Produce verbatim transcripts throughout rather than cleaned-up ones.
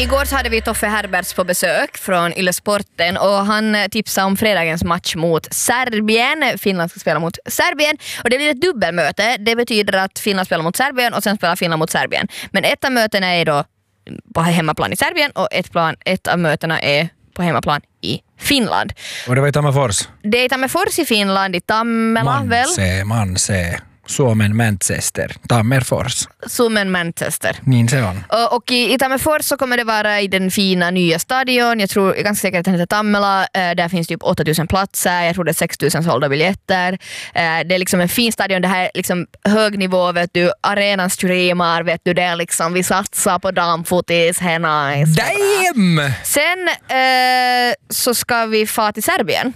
Igår så hade vi Toffe Herberts på besök från Yle Sporten och han tipsade om fredagens match mot Serbien. Finland ska spela mot Serbien och det blir ett dubbelmöte. Det betyder att Finland spelar mot Serbien och sen spelar Finland mot Serbien. Men ett av mötena är då på hemmaplan i Serbien och ett, plan, ett av mötena är på hemmaplan i Finland. Och det var i Tammerfors? Det är i Tammerfors i Finland, i Tammela väl? Manse, Manse. Suomen Manchester, Tammerfors. Suomen Manchester. Niin se on. Och, och i, i Tammerfors så kommer det vara i den fina nya stadion. Jag tror, jag är ganska säker att den heter Tammela. Eh, där finns typ åtta tusen platser. Jag tror det är sex tusen sålda biljetter. Eh, det är liksom en fin stadion. Det här är liksom hög nivå, vet du. Arenan streamar, vet du. Det är liksom, vi satsar på damfotis. Nice. Damn! Sen eh, så ska vi få till Serbien.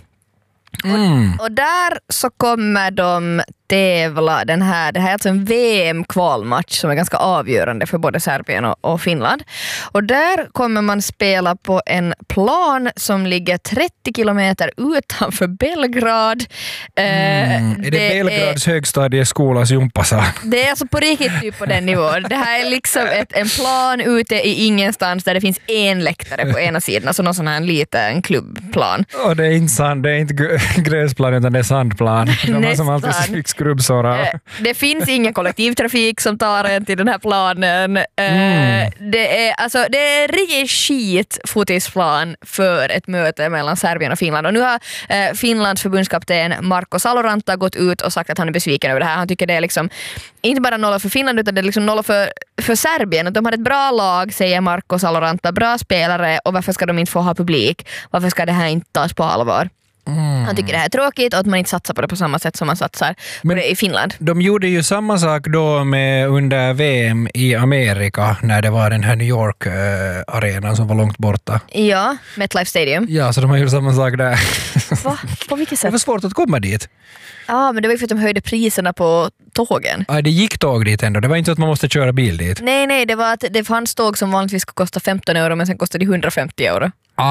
Mm. Och, och där så kommer de tävla den här, det här är alltså en V M-kvalmatch som är ganska avgörande för både Serbien och, och Finland. Och där kommer man spela på en plan som ligger trettio kilometer utanför Belgrad. Mm. Eh, är det, det Belgrads är, högstadieskolas jumpasal? Det är alltså på riktigt typ på den nivån. Det här är liksom ett, en plan ute i ingenstans där det finns en läktare på ena sidan, alltså någon sån här liten klubbplan. Och det är inte sand, det är inte gräsplan utan det är sandplan. De har som alltid fick skrubbsårar. Det finns ingen kollektivtrafik som tar en till den här planen. Mm. Det är alltså det är riktigt skit fotisplan för ett möte mellan Serbien och Finland. Och nu har eh, Finlands förbundskapten Marko Saloranta gått ut och sagt att han är besviken över det här. Han tycker det är liksom inte bara nolla för Finland utan det är liksom nolla för, för Serbien. Att de har ett bra lag, säger Marko Saloranta, bra spelare, och varför ska de inte få ha publik? Varför ska det här inte tas på allvar? Mm. Han tycker det här är tråkigt och att man inte satsar på det på samma sätt som man satsar på det i Finland. De gjorde ju samma sak då med under V M i Amerika när det var den här New York-arenan äh, som var långt borta. Ja, MetLife Stadium. Ja, så de har gjort samma sak där. Va? På vilket sätt? Det var svårt att komma dit. Ja, men det var ju för att de höjde priserna på tågen. Ja, det gick tåg dit ändå. Det var inte så att man måste köra bil dit. Nej, nej, det var att det fanns tåg som vanligtvis skulle kosta femton euro men sen kostade det hundrafemtio euro.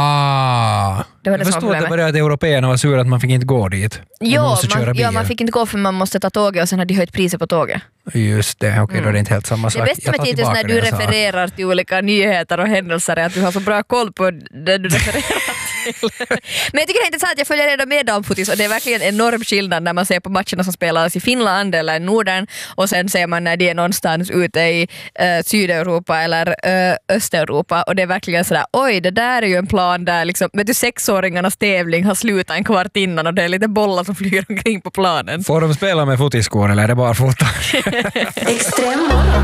Ah, det var det jag förstod att det var det att européerna var sura att man fick inte gå dit. Jo, man, man, ja, man fick inte gå för man måste ta tåget och sen hade de höjt priset på tåget. Just det, okej, okay, mm. då är det inte helt samma sak. Det bästa med Titus när du refererar till olika nyheter och händelser är att du har så bra koll på det du refererar till. Men jag tycker det är intressant, jag följer redan med damfotis och det är verkligen en enorm skillnad när man ser på matcherna som spelas i Finland eller Norden och sen ser man när de är någonstans ute i uh, Sydeuropa eller uh, Östeuropa och det är verkligen sådär, oj det där är ju en plan där liksom, vet du, sexåringarnas tävling har slutat en kvart innan och det är lite bollar som flyger omkring på planen. Får de spela med fotiskor eller är det bara fotar? Extrem morgon.